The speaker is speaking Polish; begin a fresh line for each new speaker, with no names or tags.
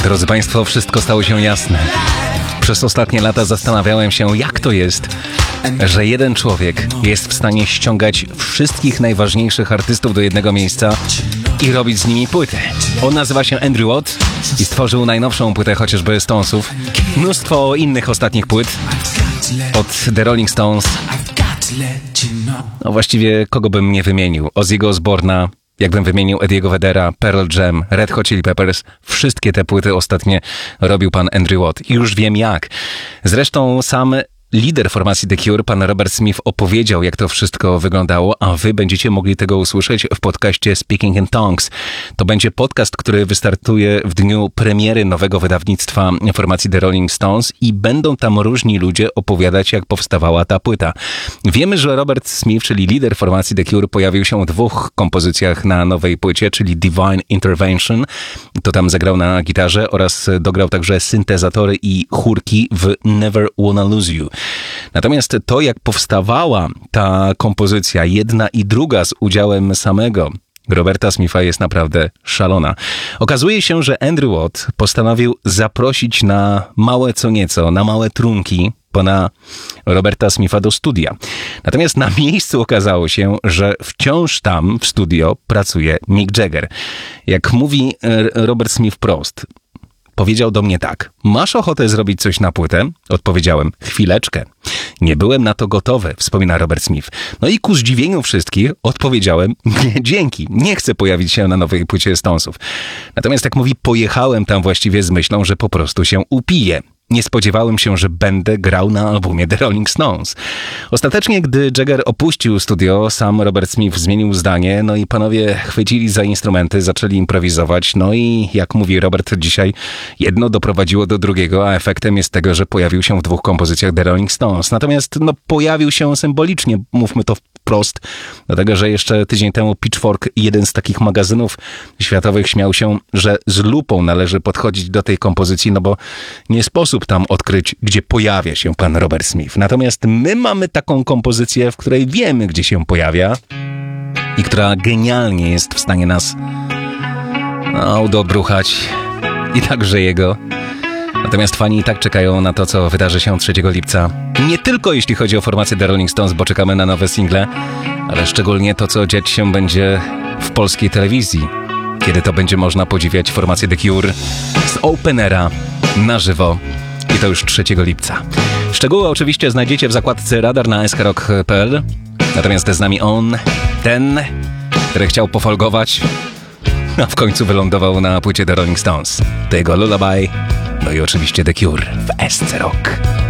Drodzy Państwo, wszystko stało się jasne. Przez ostatnie lata zastanawiałem się, jak to jest, że jeden człowiek jest w stanie ściągać wszystkich najważniejszych artystów do jednego miejsca i robić z nimi płyty. On nazywa się Andrew Watt i stworzył najnowszą płytę chociażby Stonesów. Mnóstwo innych ostatnich płyt od The Rolling Stones. No właściwie kogo bym nie wymienił? Ozzy'ego Osbourne'a, jakbym wymienił Eddie'ego Vedera, Pearl Jam, Red Hot Chili Peppers. Wszystkie te płyty ostatnie robił pan Andrew Watt. I już wiem jak. Zresztą sam lider formacji The Cure, pan Robert Smith, opowiedział, jak to wszystko wyglądało, a wy będziecie mogli tego usłyszeć w podcaście Speaking in Tongues. To będzie podcast, który wystartuje w dniu premiery nowego wydawnictwa formacji The Rolling Stones i będą tam różni ludzie opowiadać, jak powstawała ta płyta. Wiemy, że Robert Smith, czyli lider formacji The Cure, pojawił się w 2 kompozycjach na nowej płycie, czyli Divine Intervention, to tam zagrał na gitarze oraz dograł także syntezatory i chórki w Never Wanna Lose You. Natomiast to, jak powstawała ta kompozycja, jedna i druga z udziałem samego Roberta Smitha, jest naprawdę szalona. Okazuje się, że Andrew Watt postanowił zaprosić na małe co nieco, na małe trunki pana Roberta Smitha do studia. Natomiast na miejscu okazało się, że wciąż tam w studio pracuje Mick Jagger. Jak mówi Robert Smith wprost, powiedział do mnie tak: masz ochotę zrobić coś na płytę? Odpowiedziałem: chwileczkę. Nie byłem na to gotowy, wspomina Robert Smith. No i ku zdziwieniu wszystkich odpowiedziałem: nie, dzięki, nie chcę pojawić się na nowej płycie Stonesów. Natomiast jak mówi, pojechałem tam właściwie z myślą, że po prostu się upiję. Nie spodziewałem się, że będę grał na albumie The Rolling Stones. Ostatecznie, gdy Jagger opuścił studio, sam Robert Smith zmienił zdanie, no i panowie chwycili za instrumenty, zaczęli improwizować, no i jak mówi Robert dzisiaj, jedno doprowadziło do drugiego, a efektem jest tego, że pojawił się w 2 kompozycjach The Rolling Stones. Natomiast pojawił się symbolicznie, mówmy to wprost, dlatego, że jeszcze tydzień temu Pitchfork, jeden z takich magazynów światowych, śmiał się, że z lupą należy podchodzić do tej kompozycji, no bo nie sposób tam odkryć, gdzie pojawia się pan Robert Smith. Natomiast my mamy taką kompozycję, w której wiemy, gdzie się pojawia i która genialnie jest w stanie nas udobruchać i także jego. Natomiast fani i tak czekają na to, co wydarzy się 3 lipca. Nie tylko jeśli chodzi o formację The Rolling Stones, bo czekamy na nowe single, ale szczególnie to, co dziać się będzie w polskiej telewizji, kiedy to będzie można podziwiać formację The Cure z Openera na żywo. I to już 3 lipca. Szczegóły oczywiście znajdziecie w zakładce Radar na skrok.pl. Natomiast z nami ten, który chciał pofolgować, a w końcu wylądował na płycie The Rolling Stones. To jego Lullaby, no i oczywiście The Cure w SC Rock.